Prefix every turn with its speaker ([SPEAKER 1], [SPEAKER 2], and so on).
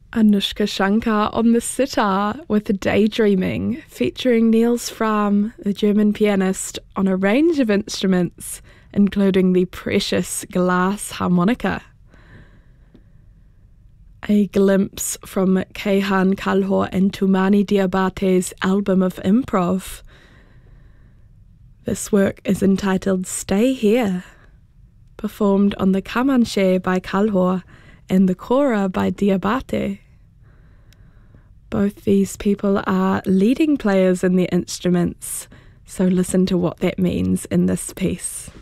[SPEAKER 1] Anushka Shankar on the sitar with Daydreaming, featuring Niels Frahm, the German pianist, on a range of instruments, including the precious glass harmonica. A glimpse from Keihan Kalhor and Tumani Diabate's album of improv. This work is entitled Stay Here, performed on the Kamanche by Kalhor and the Kora by Diabate. Both these people are leading players in their instruments, so listen to what that means in this piece.